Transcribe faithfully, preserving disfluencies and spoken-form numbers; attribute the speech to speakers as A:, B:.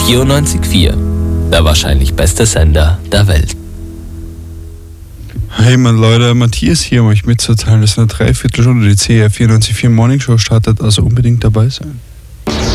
A: vierundneunzig Komma vier, der wahrscheinlich beste Sender der Welt.
B: Hey man Leute, Matthias hier, um euch mitzuteilen, dass in einer Dreiviertelstunde die C R vierundneunzig Komma vier Morning Show startet, also unbedingt dabei sein.